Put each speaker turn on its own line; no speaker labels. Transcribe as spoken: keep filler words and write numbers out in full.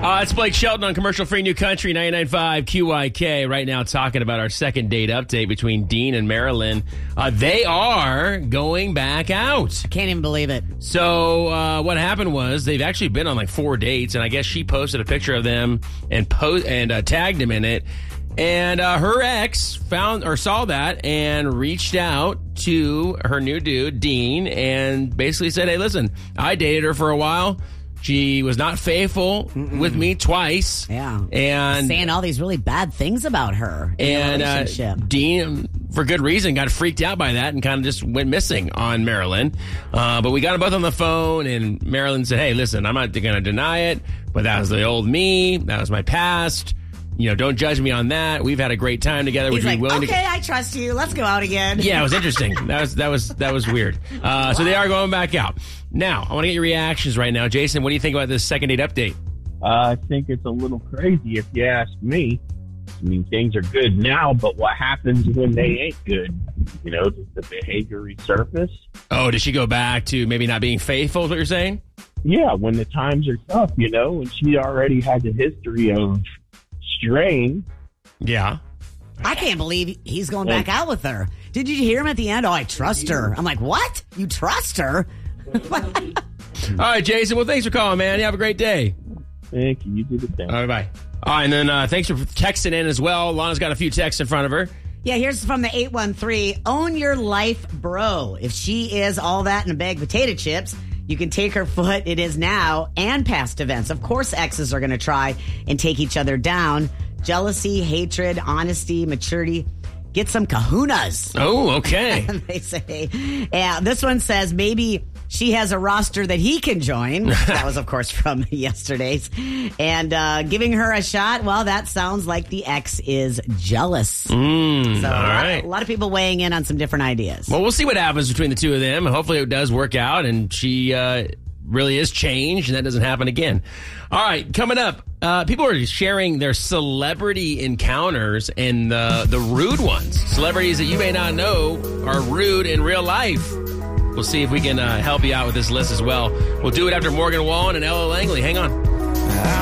Uh, it's Blake Shelton on Commercial Free New Country, ninety-nine point five Q Y K. Right now talking about our second date update between Dean and Marilyn. Uh, they are going back out.
I can't even believe it.
So uh, what happened was they've actually been on like four dates, and I guess she posted a picture of them and po- and uh, tagged him in it. And uh, her ex found or saw that and reached out to her new dude, Dean, and basically said, hey, listen, I dated her for a while. She was not faithful Mm-mm. with me twice.
Yeah.
And
saying all these really bad things about her in
and
the relationship.
Uh, Dean, for good reason, got freaked out by that and kind of just went missing on Marilyn. Uh, but we got them both on the phone, and Marilyn said, hey, listen, I'm not going to deny it, but that was the old me. That was my past. You know, don't judge me on that. We've had a great time together.
He's
Would
like,
you be willing
okay,
to...
I trust you. Let's go out again.
Yeah, it was interesting. that was that was that was weird. Uh, so they are going back out. Now, I want to get your reactions right now. Jason, what do you think about this second date update?
Uh, I think it's a little crazy if you ask me. I mean, things are good now, but what happens when they ain't good? You know, does the behavior resurface?
Oh, did she go back to maybe not being faithful is what you're saying?
Yeah, when the times are tough, you know, and she already had a history of straying.
Yeah.
I can't believe he's going back out with her. Did you hear him at the end? Oh, I trust her. I'm like, what? You trust her?
All right, Jason. Well, thanks for calling, man. You have a great day.
Thank you. You do the same.
All right, bye. All right, and then uh, thanks for texting in as well. Lana's got a few texts in front of her.
Yeah, here's from the eight one three. Own your life, bro. If she is all that in a bag of potato chips, you can take her foot. It is now and past events. Of course, exes are going to try and take each other down. Jealousy, hatred, honesty, maturity. Get some kahunas.
Oh, okay.
They say. Yeah, this one says maybe she has a roster that he can join. That was, of course, from yesterday's. And uh, giving her a shot, well, that sounds like the ex is jealous.
Mm,
so
all
a lot,
right.
a lot of people weighing in on some different ideas.
Well, we'll see what happens between the two of them. Hopefully it does work out and she uh, really is changed and that doesn't happen again. All right, coming up, uh, people are sharing their celebrity encounters and the, the rude ones. Celebrities that you may not know are rude in real life. We'll see if we can uh, help you out with this list as well. We'll do it after Morgan Wallen and Ella Langley. Hang on.